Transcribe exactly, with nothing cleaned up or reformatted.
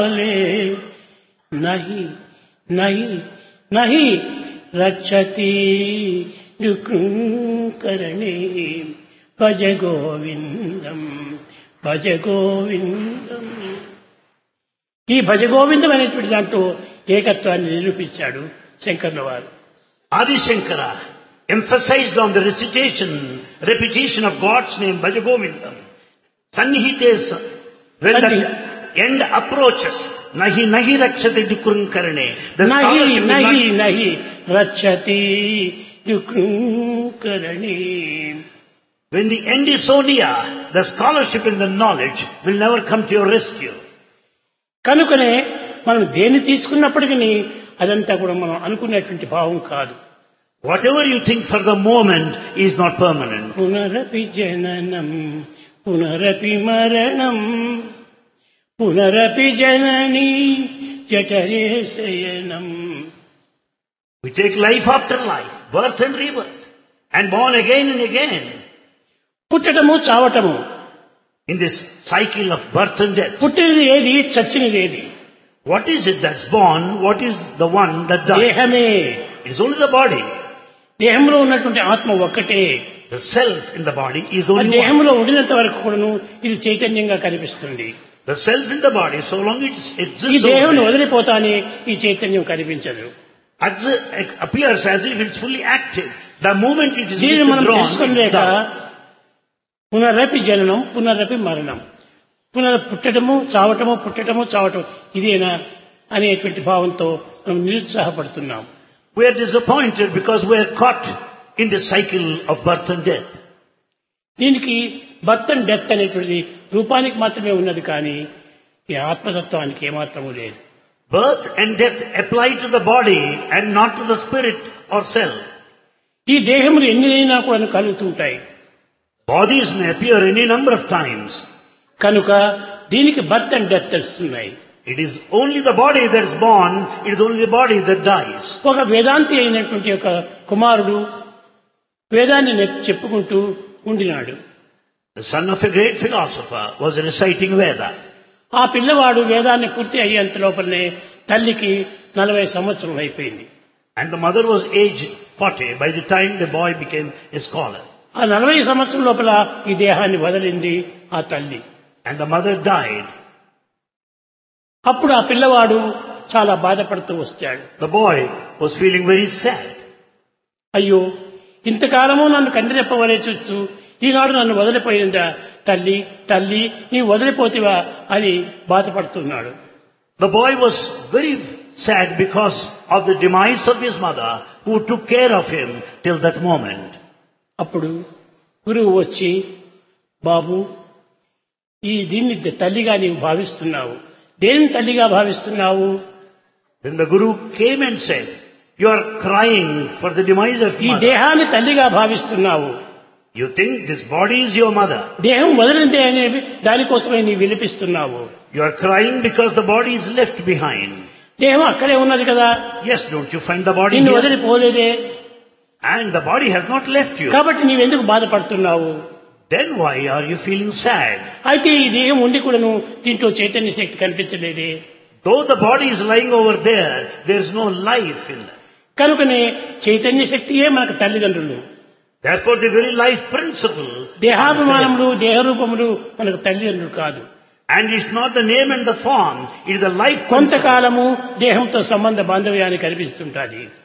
नहीं नहीं नहीं रक्षति करणे భజ గోవిందం భజ గోవిందం. ఈ భజ గోవిందం అనేటువంటి దాంట్లో ఏకత్వాన్ని నిరూపించాడు శంకర్ల వారు. Adi Shankara emphasized on the recitation, repetition of God's name, Bhaja Govindam. Sannihite, when the end approaches, nahi nahi rakshati dukrum karane. The nahi nahi nahi rakshati dukrum karane. When the end is so near, the scholarship and the knowledge will never come to your rescue. కనుకనే మనం దేన్ని తీసుకున్నప్పటికీ అదంతా కూడా మనం అనుకునేటువంటి భావం కాదు. Whatever you think for the moment is not permanent. పునరపి జననం పునరపి మరణం పునరపి జనని జఠరే శయనం. We take life after life, birth and rebirth, and born again and again. పుట్టడము చావటము. In this cycle of birth and death. పుట్టినది ఏది, చచ్చినది ఏది? What is it that's born? What is the one that dies? దేహమే. It is only the body. దేహంలో ఉన్నటువంటి ఆత్మ ఒక్కటే. The self in the body is only one. దేహంలో ఉండినంత వరకు కూడాను ఇది చైతన్యంగా కనిపిస్తుంది. The self in the body, so long it exists. ఈ దేహం వదిలిపోతానే ఈ చైతన్యం కనిపించదు. It appears as if it's fully active. The moment it is దీన్ని మనం withdrawn, తెలుసుకోలేక పునరపి జననం పునరపి మరణం, పునర పుట్టడము చావటము పుట్టడము చావటం ఇదేనా అనేటువంటి భావంతో మనం నిరుత్సాహపడుతున్నాం. We are disappointed because we are caught in the cycle of birth and death. దీనికి బర్త్ అండ్ డెత్ అనేటువంటి రూపానికి మాత్రమే ఉన్నది, కానీ ఈ ఆత్మతత్వానికి ఏమాత్రము లేదు. Birth and death apply to the body and not to the spirit or self. ఈ దేహములు ఎన్నినైనా కూడా కలుగుతుంటాయి. Bodies may appear any number of times. కనుక దీనికి బర్త్ అండ్ డెత్ వస్తున్నాయి. It is only the body that is born, it is only the body that dies. ఒక వేదాంతి అయినటువంటి ఒక కుమారుడు వేదాన్ని చెప్పుకుంటూ ఉండినాడు. The son of a great philosopher was reciting Veda. ఆ పిల్లవాడు వేదాన్ని పూర్తి అయ్యేంత లోపలనే తల్లికి నలభై సంవత్సరం అయిపోయింది. And the mother was aged forty by the time the boy became a scholar. ఆ నలభై సంవత్సరం లోపల ఈ దేహాన్ని వదిలింది ఆ తల్లి. And the mother died. అప్పుడు ఆ పిల్లవాడు చాలా బాధపడుతూ వచ్చాడు. The boy was feeling very sad. అయ్యో, ఇంతకాలము నన్ను కంటిరెప్పవలే చూస్తూ ఈనాడు నన్ను వదిలిపోయిందా తల్లి, తల్లి నీవు వదిలిపోతివా అని బాధపడుతున్నాడు. The boy was very sad because of the demise of his mother who took care of him till that moment. అప్పుడు గురువు వచ్చి, బాబు ఈ దీన్ని తల్లిగా నీవు భావిస్తున్నావు, దేని తల్లిగా భావిస్తున్నావు? Then the Guru came and said, you are crying for the demise of ఈ mother. దేహాన్ని తల్లిగా భావిస్తున్నావు. You think this body is your mother. దేహం వదిలిందే అనే దానికోసమే నీ విలిపిస్తున్నావు. You are crying because the body is left behind. దేహం అక్కడే ఉన్నది కదా. Yes, don't you find the body నిన్ను here? వదిలిపోలేదే. And the body has not left you. కాబట్టి నీవెందుకు బాధపడుతున్నావు? Then why are you feeling sad? అయితే ఈ దేహం ఉండి కూడాను దీంట్లో చైతన్య శక్తి కనిపించలేదే. Though the body is lying over there, there is no life in that. కనుకనే చైతన్య శక్తియే మనకు తల్లిదండ్రులు. Therefore the very life principle. దేహాభిమానములు దేహరూపములు మనకు తల్లిదండ్రులు కాదు. And it's not the name and the form, it is the life principle. కొంతకాలము దేహంతో సంబంధ బాంధవ్యాన్ని కనిపిస్తుంటాది.